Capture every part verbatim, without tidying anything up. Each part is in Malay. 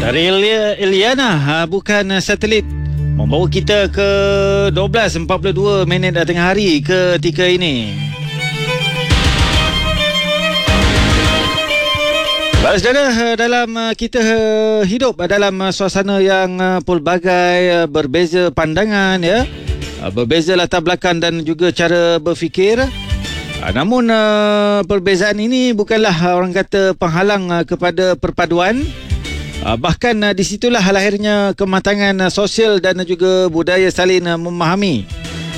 Dari Elia- Eliana, ha, bukan uh, satelit, membawa kita ke dua belas empat puluh dua minit tengah hari ketika ini. Baik saudara, dalam uh, kita uh, hidup dalam uh, suasana yang uh, pelbagai, uh, berbeza pandangan, ya, uh, berbeza latar belakang dan juga cara berfikir. Uh, namun uh, perbezaan ini bukanlah uh, orang kata penghalang uh, kepada perpaduan. Uh, bahkan uh, di situlah lahirnya kematangan uh, sosial dan uh, juga budaya saling uh, memahami.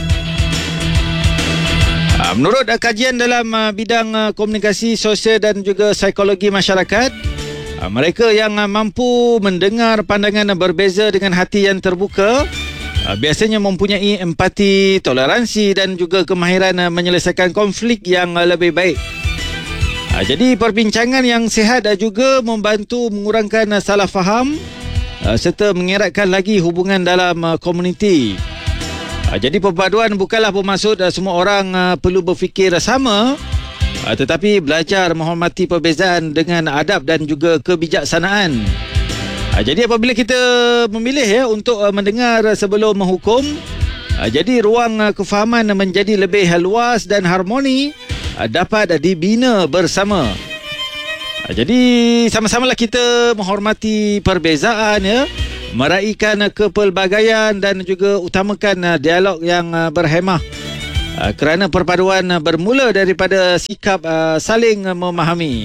Uh, menurut uh, kajian dalam uh, bidang uh, komunikasi sosial dan juga psikologi masyarakat, uh, mereka yang uh, mampu mendengar pandangan uh, berbeza dengan hati yang terbuka uh, biasanya mempunyai empati, toleransi dan juga kemahiran uh, menyelesaikan konflik yang uh, lebih baik. Ha, jadi perbincangan yang sihat juga membantu mengurangkan uh, salah faham uh, serta mengeratkan lagi hubungan dalam uh, komuniti. Uh, jadi perpaduan bukanlah bermaksud uh, semua orang uh, perlu berfikir sama, uh, tetapi belajar menghormati perbezaan dengan adab dan juga kebijaksanaan. Uh, jadi apabila kita memilih ya untuk uh, mendengar sebelum menghukum, uh, jadi ruang uh, kefahaman menjadi lebih luas dan harmoni dapat dibina bersama. Jadi sama-samalah kita menghormati perbezaan, ya, meraihkan kepelbagaian dan juga utamakan dialog yang berhemah, kerana perpaduan bermula daripada sikap saling memahami.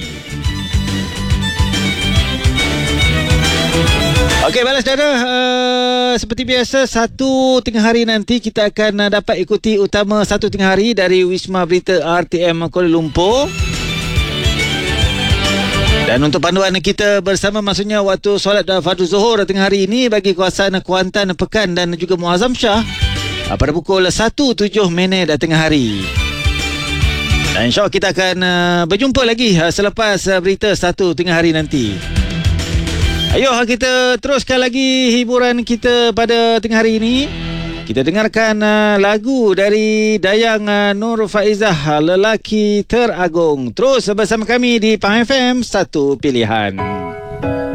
Okey, balas saudara, uh, seperti biasa satu tengah hari nanti kita akan uh, dapat ikuti utama satu tengah hari dari Wisma Berita R T M Kuala Lumpur. Dan untuk panduan kita bersama, maksudnya waktu solat fardu zuhur tengah hari ini bagi kawasan Kuantan, Pekan dan juga Muazzam Shah, uh, pada pukul satu tujuh minit tengah hari. Dan insyaAllah kita akan uh, berjumpa lagi uh, selepas uh, berita satu tengah hari nanti. Ayo kita teruskan lagi hiburan kita pada tengah hari ini. Kita dengarkan uh, lagu dari Dayang uh, Nur Faizah, Lelaki Teragung. Terus bersama kami di Pahang F M, satu pilihan.